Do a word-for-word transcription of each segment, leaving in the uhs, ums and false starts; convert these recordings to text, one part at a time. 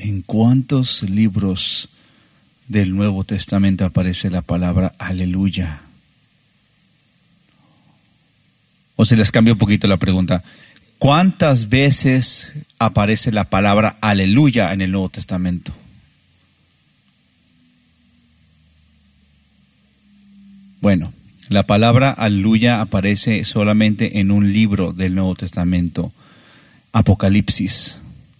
¿En cuántos libros del Nuevo Testamento aparece la palabra aleluya? O se les cambia un poquito la pregunta. ¿Cuántas veces aparece la palabra aleluya en el Nuevo Testamento? Bueno, la palabra aleluya aparece solamente en un libro del Nuevo Testamento, Apocalipsis.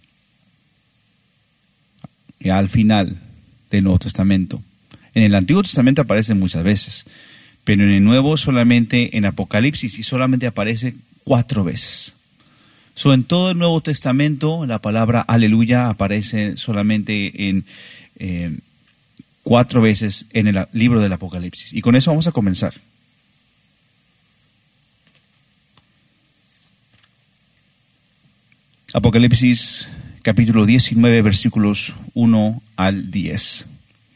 Ya al final del Nuevo Testamento. En el Antiguo Testamento aparece muchas veces, pero en el Nuevo solamente en Apocalipsis, y solamente aparece cuatro veces. So, en todo el Nuevo Testamento la palabra aleluya aparece solamente en eh, cuatro veces en el libro del Apocalipsis. Y con eso vamos a comenzar. Apocalipsis capítulo diecinueve, versículos uno al diez.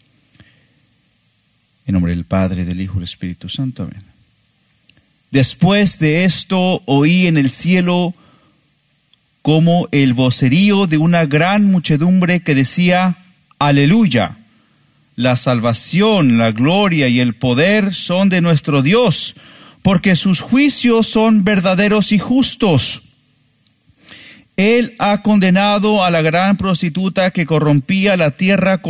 En nombre del Padre, del Hijo y del Espíritu Santo. Amén. Después de esto oí en el cielo como el vocerío de una gran muchedumbre que decía: aleluya, la salvación, la gloria y el poder son de nuestro Dios, porque sus juicios son verdaderos y justos. Él ha condenado a la gran prostituta que corrompía la tierra